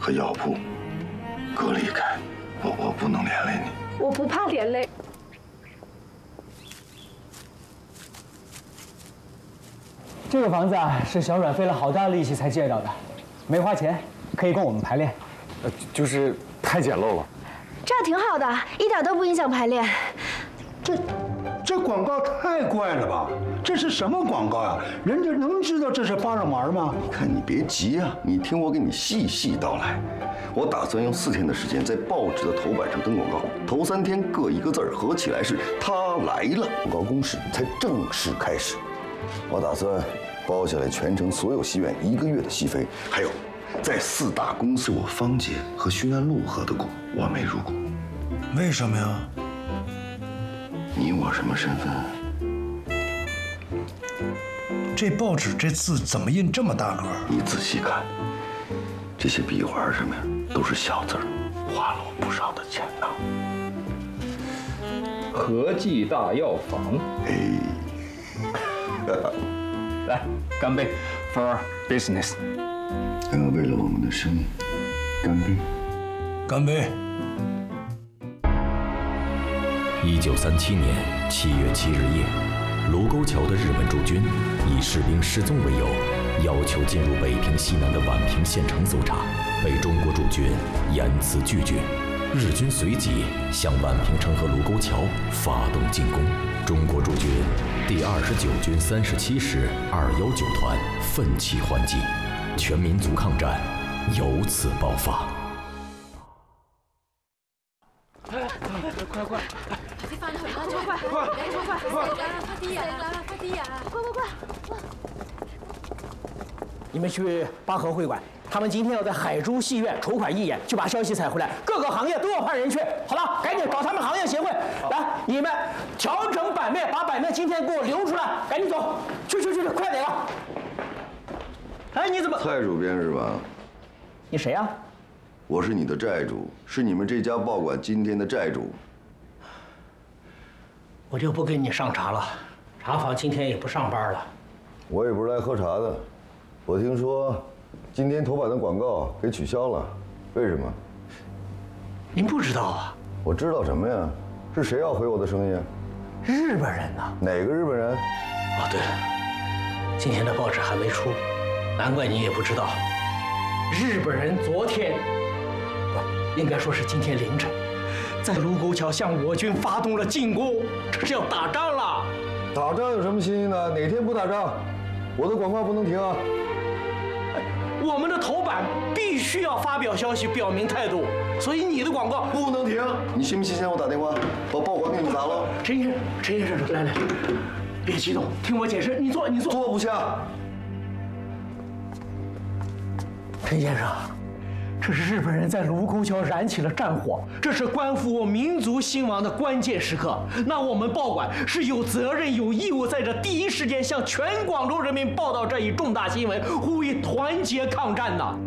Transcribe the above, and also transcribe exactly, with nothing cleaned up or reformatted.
和药铺隔离开，我我不能连累你。 我不怕连累。 这个房子啊，是小阮费了好大力气才借到的，没花钱，可以供我们排练。 呃，就是太简陋了。 这样挺好的，一点都不影响排练。 这这广告太怪了吧？这是什么广告呀？人家能知道这是八掌门吗？ 你看，你别急啊，你听我给你细细道来。我打算用四天的时间在报纸的头版上登广告，头三天各一个字儿，合起来是“他来了”。广告攻势才正式开始。我打算包下来全城所有戏院一个月的戏费，还有在四大公司我方杰和徐安陆合的股，我没入股。 为什么呀？ 你我什么身份？ 这报纸这字怎么印这么大个？ 你仔细看，这些壁画上面都是小字儿，花了我不少的钱呢。 和记大药房。 哎， 来，干杯 ，for business。 呃，为了我们的生意，干杯！ 干杯！ 一九三七年七月七日夜，卢沟桥的日本驻军以士兵失踪为由，要求进入北平西南的宛平县城搜查，被中国驻军严词拒绝。日军随即向宛平城和卢沟桥发动进攻。中国驻军第二十九军三十七师二幺九团奋起还击，全民族抗战由此爆发。 快快！快快快！快快快！快啲呀！快啲呀！快快快！ 你们去八和会馆，他们今天要在海珠戏院筹款义演，去把消息采回来，各个行业都要派人去。好了，赶紧找他们行业协会来，你们调整版面，把版面今天给我留出来，赶紧走，去去去去，快点啊！哎，你怎么？ 蔡主编是吧？ 你谁呀？ 我是你的债主，是你们这家报馆今天的债主。 我就不跟你上茶了，茶坊今天也不上班了。 我也不是来喝茶的，我听说今天头版的广告给取消了，为什么？ 您不知道啊？ 我知道什么呀？是谁要毁我的生意啊？ 日本人呐。 哪个日本人？ 哦，对了，今天的报纸还没出，难怪你也不知道。日本人昨天，不，应该说是今天凌晨，在卢沟桥向我军发动了进攻，这是要打仗了。 打仗有什么新意呢？哪天不打仗？我的广告不能停啊！ 我们的头版必须要发表消息，表明态度，所以你的广告不能停。你信不信？现在我打电话把报馆给你们砸了。 陈先生，陈先生，来来，别激动，听我解释。你坐，你坐。 坐不下。 陈先生，这是日本人在卢沟桥燃起了战火，这是关乎我民族兴亡的关键时刻。那我们报馆是有责任、有义务在这第一时间向全广州人民报道这一重大新闻，呼吁团结抗战的。